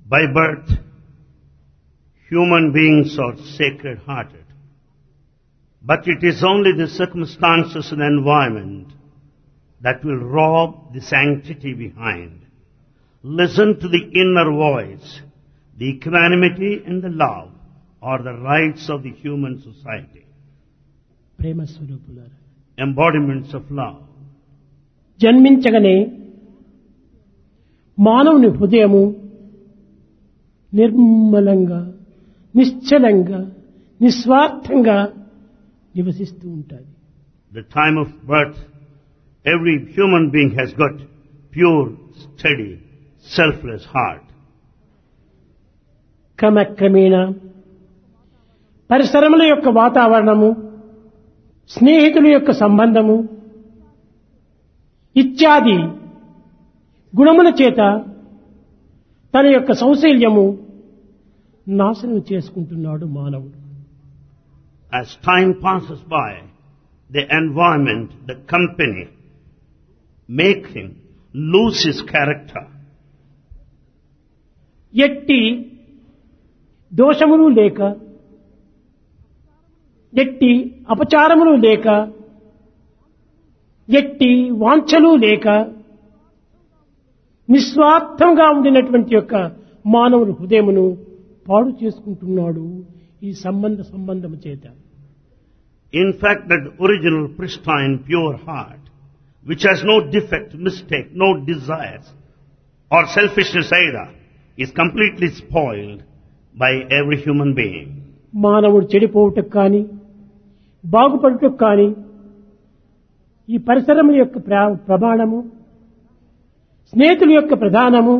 By birth, human beings are sacred-hearted. But it is only the circumstances and environment that will rob the sanctity behind. Listen to the inner voice. The equanimity and the love are the rights of the human society. ప్రేమ స్వరూపులారా, Embodiments of love. జన్మించగానే మానవుని హృదయము నిర్మలంగా, నిశ్చలంగా, నిస్వార్థంగా నివసిస్తూ ఉంటుంది. The time of birth, every human being has got pure, steady, selfless heart. క్రమక్రమేణ పరిసరముల యొక్క వాతావరణము, స్నేహితుల యొక్క సంబంధము ఇత్యాది గుణముల చేత తన యొక్క సౌశల్యము నాశనం చేసుకుంటున్నాడు మానవుడు. As time passes by, the environment, the company, make him lose his character. ఎట్టి దోషములు లేక, ఎట్టి అపచారములు లేక, ఎట్టి వాంఛలు లేక, నిస్వార్థంగా ఉండినటువంటి యొక్క మానవుని హృదయమును పాడు చేసుకుంటున్నాడు ఈ సంబంధము చేత. In fact, that original, pristine, pure heart, which has no defect, mistake, no desires, or selfishness either, is completely spoiled by every human being. మానవుడు చెడిపోవుటకు కానీ, బాగుపడుటకు కానీ ఈ పరిసరముల యొక్క ప్రమాణము, స్నేహితుల యొక్క ప్రధానము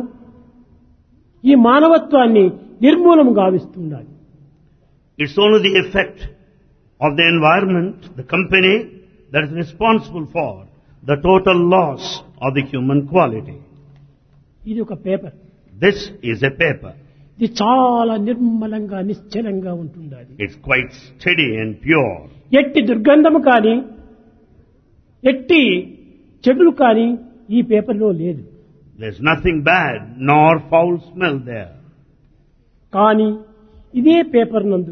ఈ మానవత్వాన్ని నిర్మూలము గావిస్తున్నది. It's only the effect of the environment, the company, that is responsible for the total loss of the human quality. ఇది ఒక paper. This is a paper. ఇది చాలా నిర్మలంగా, నిశ్చలంగా ఉంటుంది. It's quite steady and pure. ఎట్టి దుర్గంధము కానీ, ఎట్టి చెడులు కానీ ఈ పేపర్లో లేదు. There's nothing bad nor foul smell there. కానీ ఇదే పేపర్ నందు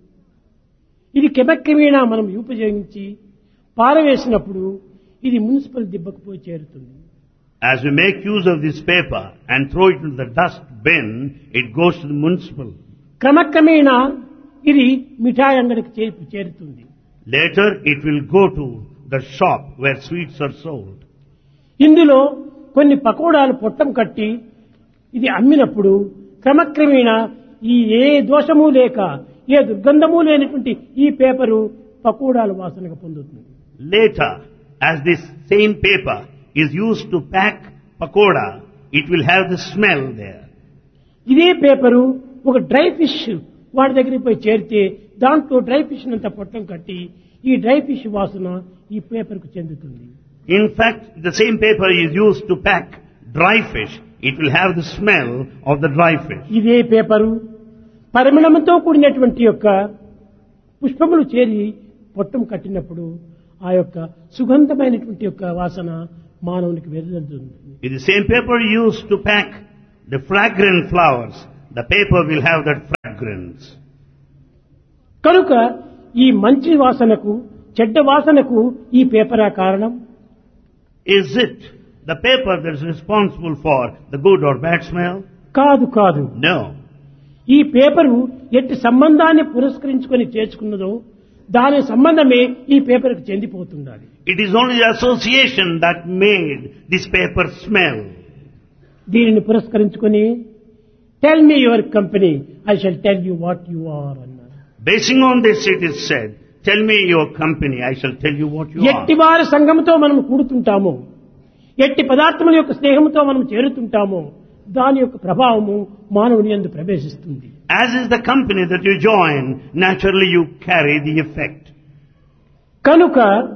ఇది క్రమక్రమేణా మనం ఉపయోగించి పారవేసినప్పుడు ఇది మున్సిపల్ దిబ్బకు పోయి చేరుతుంది. As we make use of this paper and throw it into the dust bin, it goes to the municipal. క్రమక్రమేణా ఇది మిఠాయి అంగడికి చేరుతుంది. Later it will go to the shop where sweets are sold. ఇందులో కొన్ని పకోడాలు పొట్టం కట్టి ఇది అమ్మినప్పుడు క్రమక్రమేణా ఈ ఏ దోషము లేక, ఏ దుర్గంధము లేనటువంటి ఈ పేపరు పకోడాల వాసనగా పొందుతుంది. Later, as this same paper is used to pack pakoda, it will have the smell there. ఇదే పేపరు ఒక డ్రై ఫిష్ వాడి దగ్గరికి పోయి చేరితే దాంట్లో డ్రై ఫిష్ అంతా పొట్టం కట్టి ఈ డ్రై ఫిష్ వాసన ఈ పేపర్కు చెందుతుంది. In fact, the same paper is used to pack dry fish. It will have the smell of the dry fish. ఇదే పేపరు పరిమళంతో కూడినటువంటి యొక్క పుష్పములు చేరి పొట్టం కట్టినప్పుడు ఆ యొక్క సుగంధమైనటువంటి యొక్క వాసన మానవునికి వెదజల్లుతుంది. It is the same paper used to pack the fragrant flowers. The paper will have that fragrance. కనుక ఈ మంచి వాసనకు, చెడ్డ వాసనకు ఈ పేపరా కారణం? Is it the paper that is responsible for the good or bad smell? కాదు, కాదు. No. ఈ పేపరు ఎట్టి సంబంధాన్ని పురస్కరించుకొని చేర్చుకున్నదో దాని సంబంధమే ఈ పేపర్కు చెందిపోతుండాలి. It is only the association that made this paper smell. దీనిని పురస్కరించుకొని tell me your company, I shall tell you what you are అన్నారు. Basing on this it is said, tell me your company, I shall tell you what you are. ఎట్టి వారి సంఘముతో మనం కూడుతుంటామో, ఎట్టి పదార్థముల యొక్క స్నేహంతో మనం చేరుతుంటామో దాని యొక్క ప్రభావము మానవుని యందు ప్రవేశిస్తుంది. As is the company that you join, naturally you carry the effect. కనుక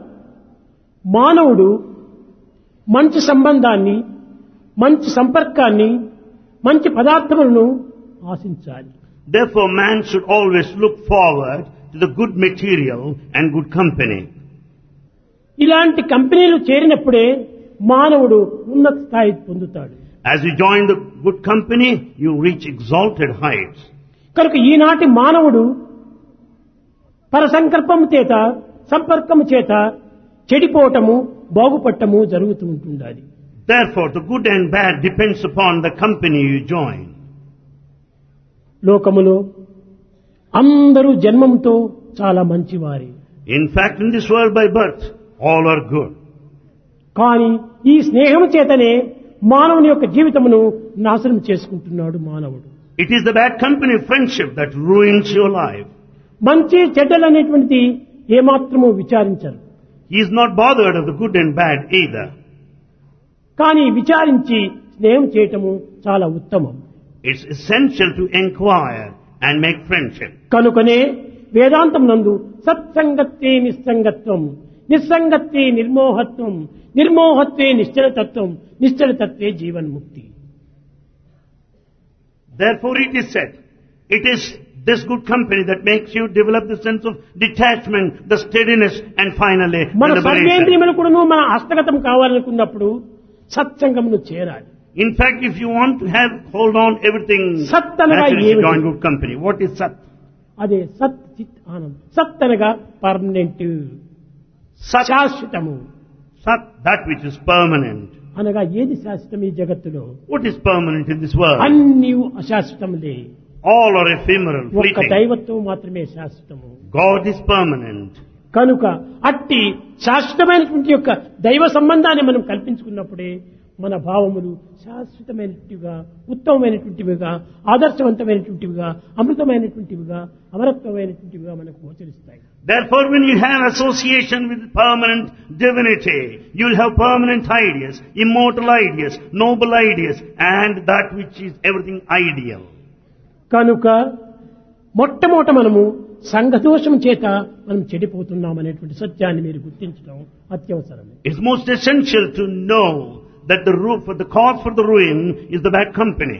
మానవుడు మంచి సంబంధాన్ని, మంచి సంపర్కాన్ని, మంచి పదార్థములను ఆశించాలి. Therefore man should always look forward to the good material and good company. ఇలాంటి కంపెనీలు చేరినప్పుడే మానవుడు ఉన్నత స్థాయి పొందుతాడు. As you join the good company, you reach exalted heights. కనుక ఈనాటి మానవుడు పరసంకల్పము చేత సంపర్కము చేత చెడిపోవటము బాగుపడటము జరుగుతూ ఉంటుండాలి. Therefore, the good and bad depends upon the company you join. లోకములో అందరూ జన్మంతో చాలా మంచివారే. In fact, in this world by birth, all are good. కానీ ఈ స్నేహం చేతనే మానవుని యొక్క జీవితమును నాశనం చేసుకుంటున్నాడు మానవుడు. It is the bad company friendship that ruins your life. మంచి చెడ్డలు అనేటువంటిది ఏమాత్రము విచారించరు. He is not bothered of the good and bad either. కానీ విచారించి స్నేహం చేయటము చాలా ఉత్తమం. It's essential to inquire and make friendship. కనుకనే వేదాంతం నందు సత్సంగత్వే నిస్సంగత్వం, నిస్సంగత్వే నిర్మోహత్వం, నిర్మోహత్వే నిశ్చలతత్వం, నిశ్చలతత్వే జీవన్ముక్తి. Therefore it is said, it is this good company that makes you develop the sense of detachment, the steadiness and finally మన the liberation. సర్వేంద్రియములు కూడాను మన హస్తగతం కావాలనుకున్నప్పుడు సత్సంగమును చేరాలి. In fact, if you want to hold on everything, సత్ అనగా naturally you ఏమిటి? join good company. What is Sat? అదే సత్ చిత్ ఆనందం. సత్ అనగా పర్మనెంట్, Sat, శాశ్వతము. Sat, that which is permanent. అనగా ఏది శాశ్వతం ఈ జగత్తులో? What is permanent in this world? అన్నీ అశాశ్వతములే. All are ephemeral, ఒక్క fleeting. దైవత్వం మాత్రమే శాశ్వతము. God is permanent. కనుక అట్టి శాశ్వతమైనటువంటి యొక్క దైవ సంబంధాన్ని మనం కల్పించుకున్నప్పుడే మన భావములు శాశ్వతమైనటువంటివిగా, ఉత్తమమైనటువంటివిగా, ఆదర్శవంతమైనటువంటివిగా, అమృతమైనటువంటివిగా, అమరత్వమైనటువంటివిగా మనకు గోచరిస్తాయి. Therefore, when you have association with permanent divinity, you will have permanent ideas, immortal ideas, noble ideas, and that which is everything ideal. కనుక మొట్టమొదట మనము సంఘదోషం చేత మనం చెడిపోతున్నాం అనేటువంటి సత్యాన్ని మీరు గుర్తించడం అత్యవసరం. It's most essential to know that the cause for the ruin is the bad company.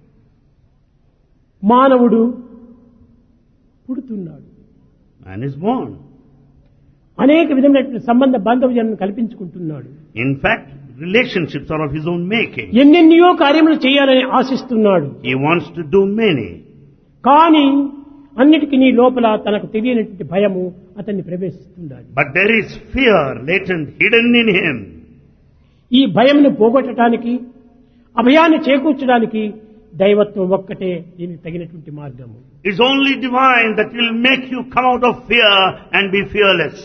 మానవుడు పుడుతున్నాడు, Man is born. అనేక విధమైనటువంటి సంబంధ బాంధవ్యాలను కల్పించుకుంటున్నాడు. In fact, relationships are of his own making. ఎన్నెన్నో కార్యములు చేయాలని ఆశిస్తున్నాడు. He wants to do many. కానీ అన్నిటికీ నీ లోపల తనకు తెలియనటువంటి భయము అతన్ని ప్రవేశిస్తుండాలి. But there is fear latent, hidden in him. ఈ భయమును పోగొట్టడానికి, అభయాన్ని చేకూర్చడానికి దైవత్వం ఒక్కటే దీనికి తగినటువంటి మార్గము. It's only divine that will make you come out of fear and be fearless.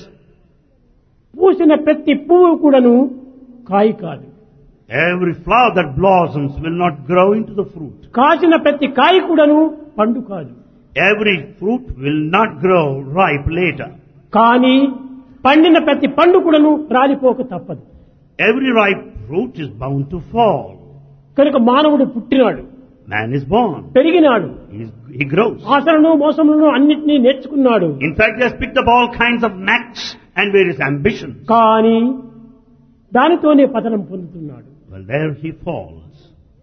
పూసిన ప్రతి పువ్వు కూడాను కాయి కాదు. Every flower that blossoms will not grow into the fruit. కాసిన ప్రతి కాయి కూడాను పండు కాదు. Every fruit will not grow ripe later. కానీ పండిన ప్రతి పండు కూడాను రాలిపోక తప్పదు. Every ripe fruit is bound to fall. కనుక మానవుడు పుట్టినాడు, Man is born. పెరిగినాడు, He grows. ఆశలను మోసములను అన్నిటినీ నేర్చుకున్నాడు. In fact, he has picked up all kinds of knacks and various ambitions. కానీ దానితోనే పతనం పొందుతున్నాడు. Well, there he falls.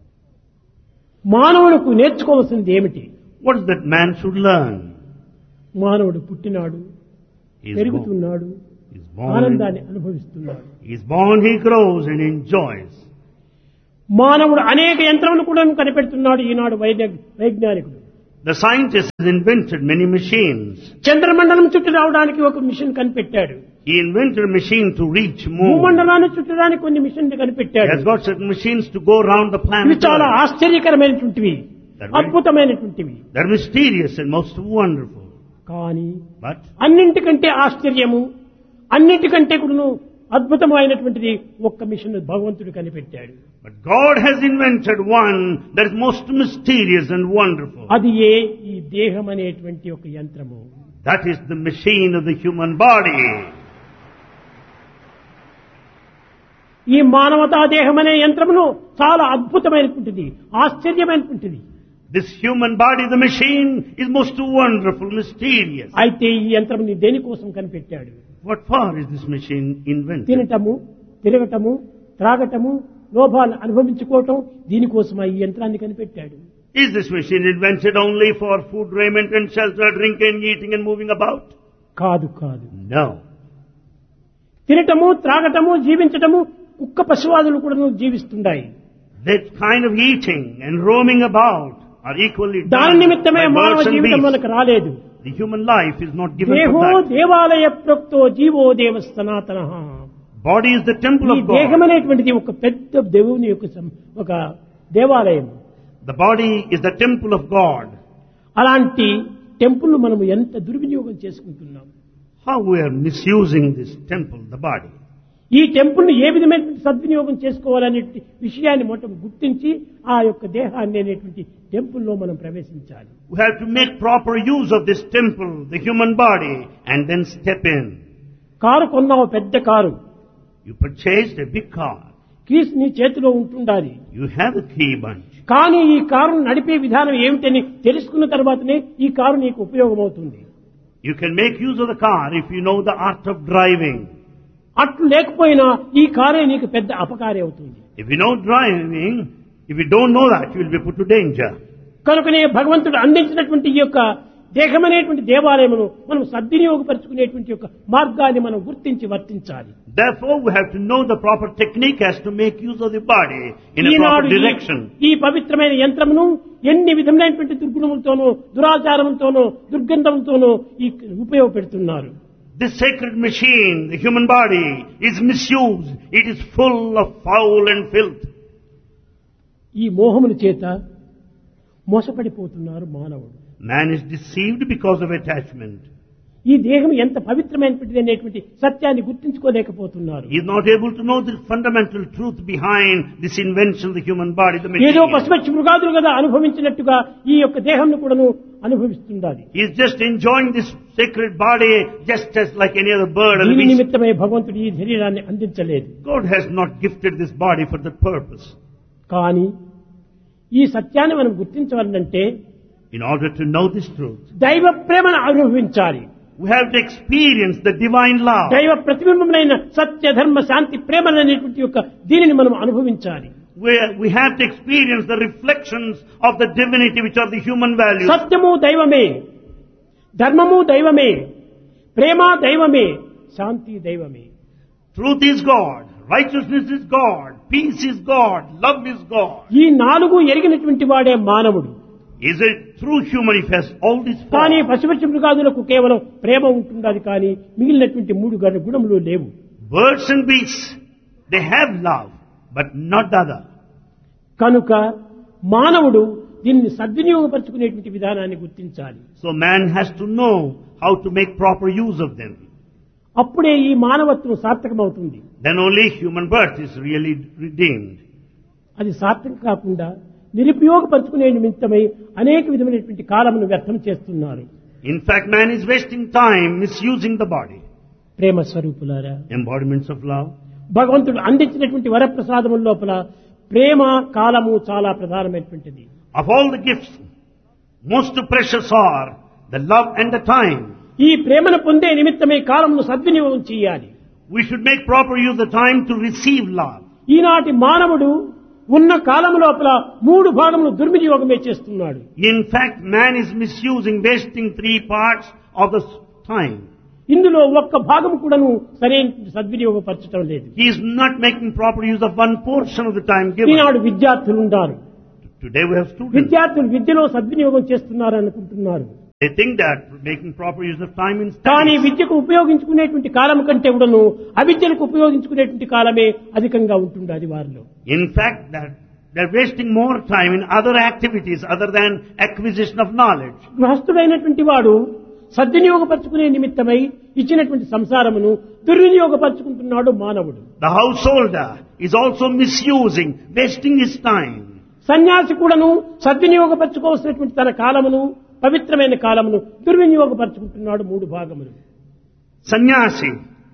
మానవులకు నేర్చుకోవాల్సింది ఏమిటి? What is that man should learn? మానవుడు పుట్టినాడు, He is పెరుగుతున్నాడు, born. ఆనందాన్ని అనుభవిస్తున్నాడు. He is born, he grows and enjoys. మానవుడు అనేక యంత్రములు కూడా కనిపెడుతున్నాడు ఈనాడు వైజ్ఞానికుడు. The scientist has invented many machines. చంద్రమండలం చుట్టూ రావడానికి ఒక మిషన్ కనిపెట్టాడు. He invented a machine to reach moon. భూమండలాన్ని చుట్టడానికి కొన్ని మిషన్లు He కనిపెట్టాడు. has got certain machines to go around the ఇవి planet చాలా Earth. ఆశ్చర్యకరమైనటువంటివి, They're అద్భుతమైనటువంటివి. They're mysterious and most wonderful. కానీ But అన్నింటికంటే ఆశ్చర్యము, అన్నింటికంటే కూడా అద్భుతమైనటువంటిది ఒక్క మిషన్ భగవంతుడు కనిపెట్టాడు. God has invented one that is most mysterious and wonderful. అది ఈ దేహం అనేటువంటి ఒక యంత్రము. That is the machine of the human body. ఈ మానవతా దేహం అనే యంత్రమును చాలా అద్భుతమైనటువంటిది, ఆశ్చర్యమైనటువంటిది. This human body, the machine, is most wonderful, mysterious. అయితే ఈ యంత్రముని దేనికోసం కనిపెట్టాడు? What for is this machine invented? తినటము, తిరగటము, త్రాగటము, లోభాలు అనుభవించుకోవటం, దీనికోసం ఈ యంత్రాన్ని కనిపెట్టాడు. Is this machine invented only for food, raiment and shelter, drinking, eating and moving about? కాదు కాదు. No. తినటము, త్రాగటము, జీవించటము, కుక్క పశువాదులు కూడా జీవిస్తున్నాయి. That kind of eating and roaming about are equally దాని done నిమిత్తమే by మానవ birds and జీవితం beasts. మనకు రాలేదు. The human life is not given దేహో for that. దేవాలయ ప్రోక్తో జీవో దేవ సనాతన. Body is the temple ఈ of దేహం God. అనేటువంటిది ఒక పెద్ద దేవుని యొక్క ఒక దేవాలయం. The body is the temple of God. అలాంటి టెంపుల్ మనం ఎంత దుర్వినియోగం చేసుకుంటున్నాం. How we are misusing this temple, the body. ఈ టెంపుల్ ఏ విధమైనటువంటి సద్వినియోగం చేసుకోవాలనే విషయాన్ని మొత్తం గుర్తించి ఆ యొక్క దేహాన్ని అనేటువంటి టెంపుల్లో మనం ప్రవేశించాలి. We have to make proper use of this temple, the human body, and then step in. Car కొన్నావు, పెద్ద car, You purchased a big car. Keys నీ చేతిలో ఉంటుండాలి. You have a key bunch. కానీ ఈ కారును నడిపే విధానం ఏమిటని తెలుసుకున్న తర్వాతనే ఈ కారు నీకు ఉపయోగమవుతుంది. You can make use of the car if you know the art of driving. అట్లు లేకపోయినా ఈ కారే నీకు పెద్ద అపకారి అవుతుంది. If you know driving, if you don't know that, you will be put to danger. కనుకనే భగవంతుడు అందించినటువంటి ఈ యొక్క దేహమనేటువంటి దేవాలయమును మనం సద్వినియోగపరుచుకునేటువంటి యొక్క మార్గాన్ని మనం గుర్తించి వర్తించాలి. Therefore, we have to know the proper technique as to make use of the body in a proper Eenadu direction. ఈ పవిత్రమైన యంత్రమును ఎన్ని విధములైనటువంటి దుర్గుణములతోనూ దురాచారములతోనూ దుర్గంధములతోనూ ఈ ఉపయోగపెడుతున్నారు. This sacred machine, the human body, is misused. It is full of foul and filth. ఈ మోహముల చేత మోసపడిపోతున్నారు మానవుడు. Man is deceived because of attachment. ఈ దేహం ఎంత పవిత్రమైనటువంటిది అనేటువంటి సత్యాన్ని గుర్తించుకోలేకపోతున్నారు. He is not able to know the fundamental truth behind this invention, the human body, the ఏదో machine. పశుపక్షి మృగాదులు కదా అనుభవించినట్టుగా ఈ యొక్క దేహంను కూడాను అనుభవిస్తుండాలి. He is just enjoying this sacred body just as like any other bird or దీని beast. నిమిత్తమై భగవంతుడు ఈ శరీరాన్ని అందించలేదు. God has not gifted this body for that purpose. కానీ ఈ సత్యాన్ని మనం గుర్తించవాలంటే In order to know this truth, దైవ ప్రేమను అనుభవించాలి. we have to experience the divine love. దైవ ప్రతిబింబమైన సత్య ధర్మ శాంతి ప్రేమలు అనేటువంటి యొక్క దీనిని మనం అనుభవించాలి. We have to experience the reflections of the divinity which are the human values. సత్యము దైవమే, ధర్మము దైవమే, ప్రేమ దైవమే, శాంతి దైవమే. Truth is God, righteousness is God, peace is God, love is God. ఈ నాలుగు ఎరిగినటువంటి వాడే మానవుడు. Is a true human if he has all these four. కానీ పశుపక్షి మృగాదులకు కేవలం ప్రేమ ఉంటుండాలి, కానీ మిగిలినటువంటి మూడు గుణములు లేవు. Birds and beasts, they have love, but not the other. కనుక మానవుడు దీన్ని సద్వినియోగపరచుకునేటువంటి విధానాన్ని గుర్తించాలి. So man has to know how to make proper use of them. అప్పుడే ఈ మానవత్వం సార్థకమవుతుంది. Then only human birth is really redeemed. అది సార్థకం కాకుండా నిరుపయోగపరచుకునే నిమిత్తమై అనేక విధమైనటువంటి కాలమును వ్యర్థం చేస్తున్నారు. In fact, man is wasting time misusing the body. ప్రేమ స్వరూపులారా, Embodiments of love. భగవంతుడు అందించినటువంటి వరప్రసాదముల లోపల ప్రేమ కాలము చాలా ప్రధానమైనటువంటిది. Of all the gifts, most precious are the love and the time. ఈ ప్రేమను పొందే నిమిత్తమై కాలమును సద్వినియోగం చేయాలి. We should make proper use of the time to receive love. ఈనాటి మానవుడు ఉన్న కాలము లోపల మూడు భాగములు దుర్వినియోగమే చేస్తున్నాడు. In fact, man is misusing, wasting 3 parts of the time. ఇందులో ఒక్క భాగం కూడాను సరైన సద్వినియోగపరచడం లేదు. He is not making proper use of one portion of the time given. ఈనాడు విద్యార్థులు ఉన్నారు. Today we have students. విద్యార్థులు విద్యలో సద్వినియోగం చేస్తున్నారు అనుకుంటున్నారు. They think that making proper use of time in కానీ studies. విద్యకు ఉపయోగించుకునేటువంటి కాలం కంటే కూడాను అవిద్యలకు ఉపయోగించుకునేటువంటి కాలమే అధికంగా ఉంటుంది అది వారిలో. In fact, that they're wasting more time in other activities other than acquisition of knowledge. గృహస్థుడైనటువంటి వాడు సద్వినియోగపరచుకునే నిమిత్తమై ఇచ్చినటువంటి సంసారమును దుర్వినియోగపరచుకుంటున్నాడు మానవుడు. The householder is also misusing, wasting his time. సన్యాసి కూడాను సద్వినియోగపరచుకోవాల్సినటువంటి తన కాలమును పవిత్రమైన కాలమును దుర్వినియోగపరచుకుంటున్నాడు మూడు భాగములు. Sannyasi,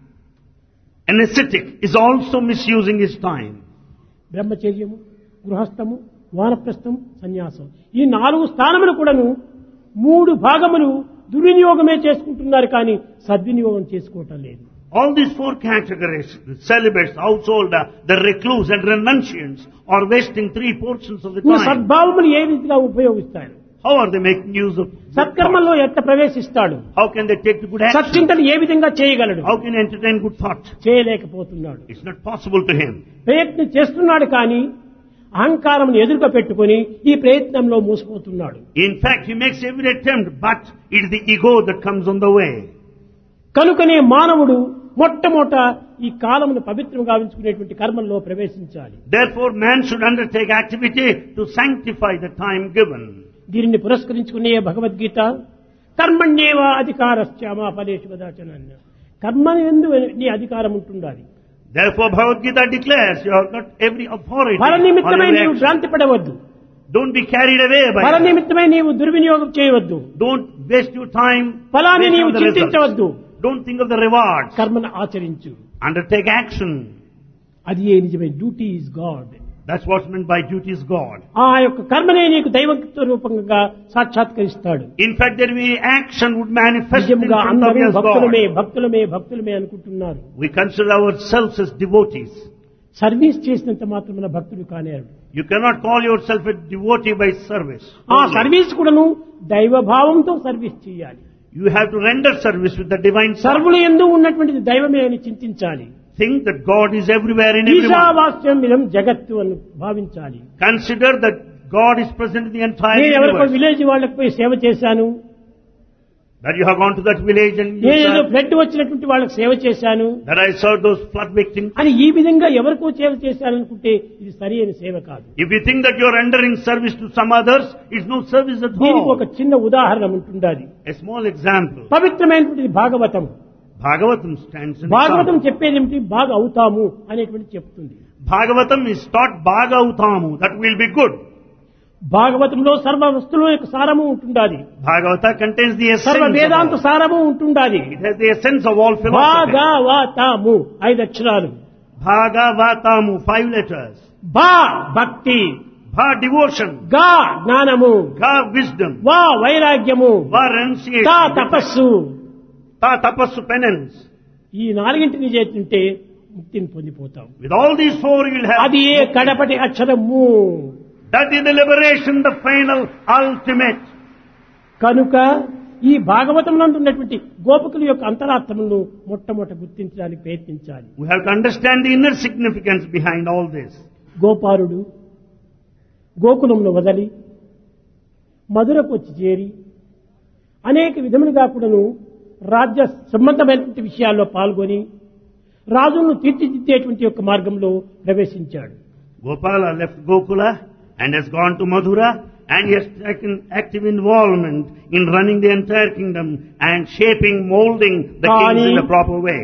an ascetic, is also misusing his time. బ్రహ్మచర్యము, గృహస్థము, వానప్రస్థం, సన్యాసం ఈ 4 స్థానములు కూడాను మూడు భాగములు దుర్వినియోగమే చేసుకుంటున్నారు, కానీ సద్వినియోగం చేసుకోవటం లేదు. All these 4 categories, the celibates, householder, the recluse and renunciants, are wasting 3 portions of the ఈ time. సద్భావములు ఏ విధంగా ఉపయోగిస్తాడు? How are they making use of good సత్కర్మల్లో thoughts? ఎట్లా ప్రవేశిస్తాడు? How can they take the good action? సత్చింతలు ఏ విధంగా చేయగలడు? How can he entertain good thoughts? చేయలేకపోతున్నాడు. It's not possible to him. ప్రయత్నం చేస్తున్నాడు, కానీ అహంకారం ఎదురుగా పెట్టుకొని ఈ ప్రయత్నంలో మూసిపోతున్నాడు. In fact, he makes every attempt, but it is the ego that comes on the way. కనుకనే మానవుడు మొట్టమొదట ఈ కాలమును పవిత్రంగా గావించుకునేటువంటి కర్మల్లో ప్రవేశించాలి. Therefore, man should undertake activity to sanctify the time given. దీనిని పురస్కరించుకునే భగవద్గీత కర్మణ్యేవ అధికారస్య మా ఫలేషు కదాచన అన్నాడు. కర్మ యందు నీ అధికారం ఉంటుండాలి. Therefore, Bhagavad Gita declares you have got every authority. ఫల నిమిత్తమై on your నీవు action. భ్రాంతి పడవద్దు. Don't be carried away by ఫల that. నిమిత్తమై నీవు దుర్వినియోగం చేయవద్దు. Don't waste your time. ఫలాన్ని based నీవు on the results. చింతించవద్దు. Don't think of the rewards. కర్మను ఆచరించు. Undertake action. అది ఏ నిజమైన duty is God. That's what's meant by duty is God. ఆ యొక్క కర్మనే నీకు దైవత్వ రూపంగా సాక్షాత్కరిస్తాడు. In fact, there will be action would manifest in నిజంగా front of అందరూ you as భక్తులమే God. భక్తులమే భక్తులమే అనుకుంటున్నారు. We consider ourselves as devotees. Service చేసినంత మాత్రమే భక్తుడు కానేరు. You cannot call yourself a devotee by service. ఆ only. సర్వీస్ కూడాను దైవ భావంతో సర్వీస్ చేయాలి. You have to render service with the divine service. సర్వులు యందు ఉన్నటువంటిది దైవమే అని చింతించాలి. Think that God is everywhere in everyone. ఈశావాస్యం ఇదం జగత్తు అని భావించాలి. Consider that God is present in the entire నేను ఎవరికో universe. విలేజ్ వాళ్ళకి పోయి సేవ చేశాను. That you have gone to that village and you నేను serve, ఫ్లడ్ వచ్చినటువంటి వాళ్ళకి సేవ చేశాను that I served those flood victims. అని ఈ విధంగా ఎవరికో సేవ చేశాననుకుంటే ఇది సరి అయిన సేవ కాదు. If you think that you are rendering service to some others, it's no service at దీనికి ఒక all. చిన్న ఉదాహరణ ఉంటుండాలి. A small example. పవిత్రమైనటువంటిది Bhagavatam. Bhagavatam stands in Bhagavatam example. చెప్పేది ఏమిటి? బాగా అవుతాము అనేటువంటి చెప్తుంది. Bhagavatam is taught Bhagautamu, that will be good. భాగవతంలో సర్వ వస్తువుల యొక్క సారము ఉంటుండాలి. Bhagavata contains the సర్వ essence వేదాంత of all. సారము ఉంటుండాలి. It has the essence of all philosophy. భాగవతము 5 అక్షరాలు. Bhagavatamu, 5 letters. భా భక్తి, Bha, devotion. గా జ్ఞానము, Ga, wisdom. వా వైరాగ్యము, Va, తా renunciation. తపస్సు. Ta, tapassu, penance. ఈ నాలుగింటిని చేస్తుంటే ముక్తిని పొందిపోతాం. With all these 4 you will have. అది ఏ కడపటి అక్షరము. That is the liberation, the final, ultimate. కనుక ఈ భాగవతం నందు ఉన్నటువంటి గోపికల యొక్క అంతరార్థములను మొట్టమొదట గుర్తించడానికి ప్రయత్నించాలి. We have to understand the inner significance behind all this. గోపాలుడు గోకులంలో వదలి మధురకు వచ్చి చేరి అనేక విధములుగా కూడాను రాజ్య సంబంధమైనటువంటి విషయాల్లో పాల్గొని రాజును తీర్చిదిద్దేటువంటి యొక్క మార్గంలో ప్రవేశించాడు. Gopala left Gokula and has gone to Madhura and he has taken active involvement in running the entire kingdom and shaping, molding the kings in a proper way.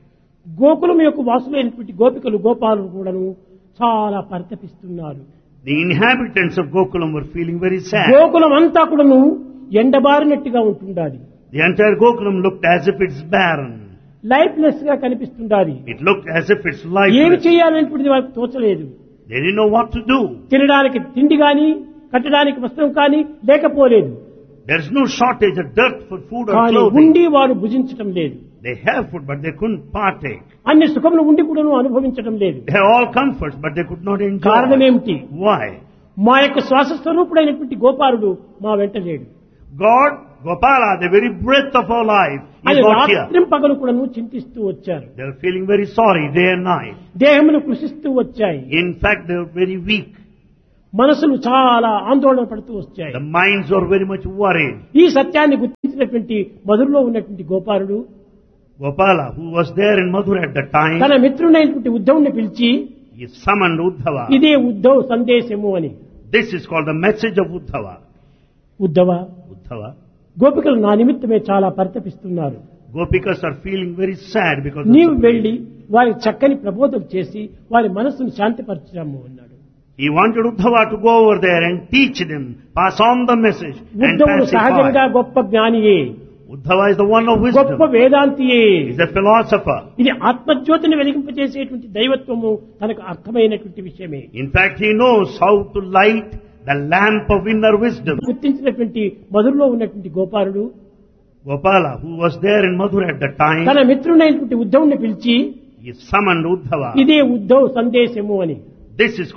Gokulam యొక్క వాసులైనటువంటి గోపికలు గోపాలు కూడాను చాలా పరితపిస్తున్నారు. The inhabitants of Gokulam were feeling very sad. Gokulam అంతా కూడాను ఎండబారినట్టుగా ఉంటుండాలి. The entire Gokulam looked as if it's barren. Lifeless గా కనిపిస్తుండాలి. It looked as if it's ఏమి lifeless. చేయాలనేటువంటిది వాళ్ళకి తోచలేదు. They didn't know what to do. తినడానికి తిండి గాని కట్టడానికి వస్త్రం కానీ లేకపోలేదు. There's no shortage of dirt for food or కానీ clothing. ఉండి వారు భుజించటం లేదు. They have food, but they couldn't partake. అన్ని సుఖములు ఉండి కూడాను అనుభవించటం లేదు. They have all comforts, but they could not కారణం enjoy. ఏమిటి? Why? మా యొక్క శ్వాస స్వరూపుడైనటువంటి గోపాలుడు మా వెంట లేడు God, Gopala, the very breath of our life, is అని not here. రాత్రి పగలు కూడాను చింతిస్తూ వచ్చారు. They are feeling very sorry day and night. దేహములు కృషిస్తూ వచ్చాయి. In fact, they are very weak. మనసులు చాలా ఆందోళన పడుతూ వచ్చాయి. The minds are very much worried. ఈ సత్యాన్ని గుర్తించినటువంటి మధురలో ఉన్నటువంటి గోపాలుడు Gopala, who was there in Mathura at the time, తన మిత్రుడైనటువంటి ఉద్ధవుని పిలిచి he summoned Uddhava. ఇదే ఉద్ధవ్ సందేశము అని. This is called the message of Uddhava. Uddhava, Uddhava. గోపికలు నా నిమిత్తమే చాలా పరితపిస్తున్నారు. Gopikas are feeling very sad because నీవు of the వెళ్లి వారి చక్కని ప్రబోధం చేసి వారి మనస్సును శాంతిపరచుదాము అన్నాడు. He wanted Uddhava to go over there and teach them, pass on the message and ఉద్ధవుడు సహజంగా pacify. గొప్ప జ్ఞానియే, Uddhava is the one of గొప్ప wisdom. వేదాంతియే. He is a philosopher. ఇది ఆత్మజ్యోతిని వెలిగింపజేసేటువంటి దైవత్వము తనకు అర్థమైనటువంటి విషయమే. In fact, he knows how to light the lamp of inner wisdom. గుర్తించినటువంటి మధురలో ఉన్నటువంటి గోపాలుడు Gopala, who was there in Mathura at the తన time, మిత్రుడైనటువంటి ఉద్ధవుని పిలిచి he summoned Uddhava. ఇదే ఉద్ధవ్ సందేశము అని. This is